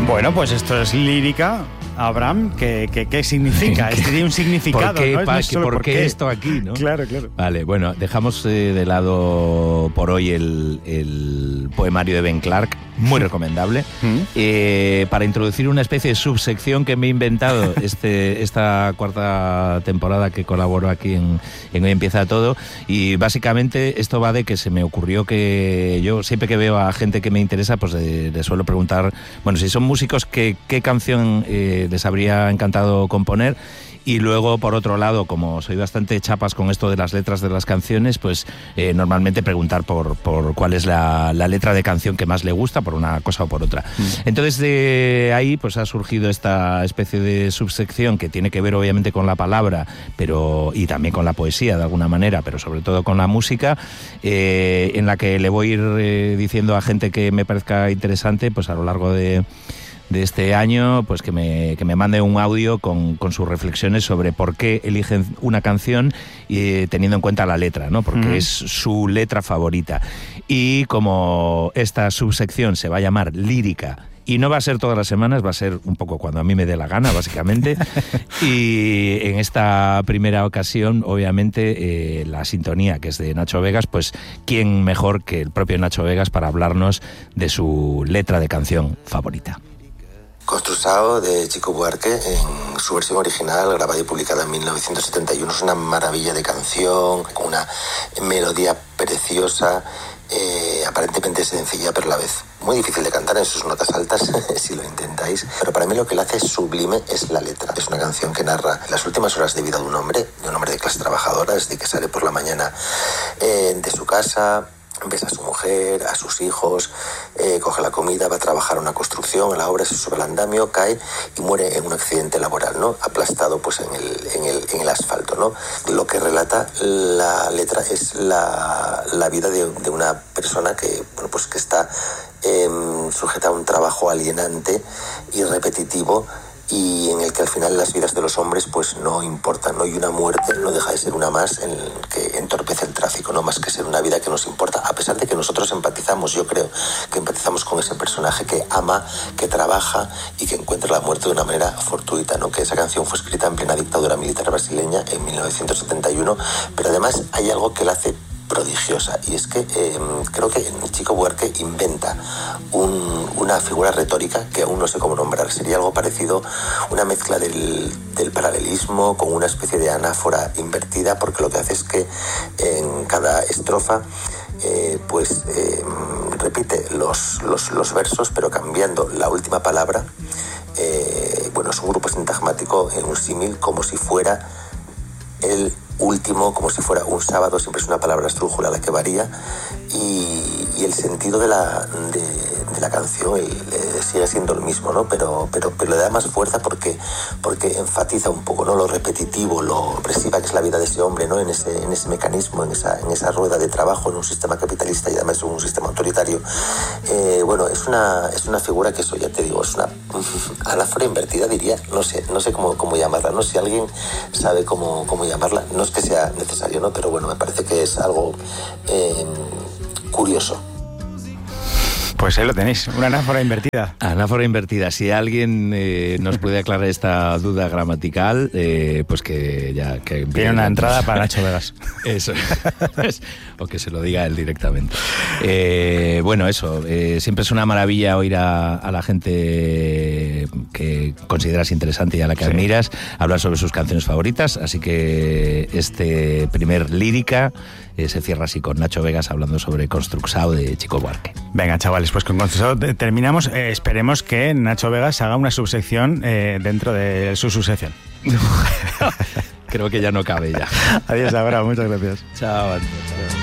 Bueno, pues esto es lírica. Abraham, ¿qué significa? Tiene un significado, ¿no? ¿Por qué esto aquí, no? Claro, claro. Vale, bueno, dejamos de lado por hoy el poemario de Ben Clark, muy recomendable, para introducir una especie de subsección que me he inventado esta cuarta temporada que colaboro aquí en Hoy Empieza Todo, y básicamente esto va de que se me ocurrió que yo siempre que veo a gente que me interesa, pues le suelo preguntar, bueno, si son músicos, ¿qué canción les habría encantado componer? Y luego, por otro lado, como soy bastante chapas con esto de las letras de las canciones, pues normalmente preguntar por cuál es la letra de canción que más le gusta, por una cosa o por otra. Entonces, de ahí pues ha surgido esta especie de subsección que tiene que ver obviamente con la palabra, y también con la poesía de alguna manera, pero sobre todo con la música, en la que le voy a ir diciendo a gente que me parezca interesante, pues a lo largo de este año, pues que me mande un audio con sus reflexiones sobre por qué eligen una canción teniendo en cuenta la letra, ¿no? Porque es su letra favorita. Y como esta subsección se va a llamar lírica, y no va a ser todas las semanas, va a ser un poco cuando a mí me dé la gana, básicamente. Y en esta primera ocasión, obviamente, la sintonía, que es de Nacho Vegas, pues ¿quién mejor que el propio Nacho Vegas para hablarnos de su letra de canción favorita? Construsao, de Chico Buarque, en su versión original, grabada y publicada en 1971. Es una maravilla de canción, con una melodía preciosa, aparentemente sencilla, pero a la vez muy difícil de cantar en sus notas altas, si lo intentáis. Pero para mí lo que la hace sublime es la letra. Es una canción que narra las últimas horas de vida de un hombre de clase trabajadora, desde que sale por la mañana de su casa, ves a su mujer, a sus hijos, coge la comida, va a trabajar a una construcción, a la obra, se sube al andamio, cae y muere en un accidente laboral, ¿no? Aplastado pues en el asfalto, ¿no? Lo que relata la letra es la vida de una persona que, bueno, pues que está sujeta a un trabajo alienante y repetitivo, y en el que al final las vidas de los hombres pues no importan, ¿no? Y una muerte no deja de ser una más en el que entorpece el tráfico, no más que ser una vida que nos importa, a pesar de que nosotros empatizamos, yo creo que empatizamos con ese personaje que ama, que trabaja y que encuentra la muerte de una manera fortuita, ¿no? Que esa canción fue escrita en plena dictadura militar brasileña en 1971, pero además hay algo que la hace prodigiosa, y es que creo que Chico Buarque inventa una figura retórica que aún no sé cómo nombrar. Sería algo parecido, una mezcla del paralelismo con una especie de anáfora invertida, porque lo que hace es que en cada estrofa repite los versos, pero cambiando la última palabra. Bueno, es un grupo sintagmático, un símil, como si fuera el último, como si fuera un sábado. Siempre es una palabra estrújula la que varía, y el sentido de la canción sigue siendo el mismo, ¿no? Pero le da más fuerza porque enfatiza un poco, ¿no? Lo repetitivo, lo opresiva que es la vida de ese hombre, ¿no? En ese mecanismo, en esa rueda de trabajo, en un sistema capitalista y además en un sistema autoritario. Bueno, es una figura que, eso ya te digo, es una anáfora invertida, diría. No sé cómo llamarla, ¿no? Si alguien sabe cómo llamarla, no es que sea necesario, ¿no? Pero bueno, me parece que es algo curioso. Pues ahí lo tenéis, una anáfora invertida. Anáfora invertida. Si alguien nos puede aclarar esta duda gramatical, pues que ya... que tiene una entrada para Nacho Vegas. Eso. O que se lo diga él directamente. Bueno, eso. Siempre es una maravilla oír a la gente que consideras interesante y a la que admiras hablar sobre sus canciones favoritas. Así que este primer lírica se cierra así con Nacho Vegas hablando sobre Construxao de Chico Buarque. Venga, chavales, pues con Construxao terminamos. Esperemos que Nacho Vegas haga una subsección dentro de su subsección. Creo que ya no cabe ya. Adiós, Abraham, muchas gracias. Chao, Antonio.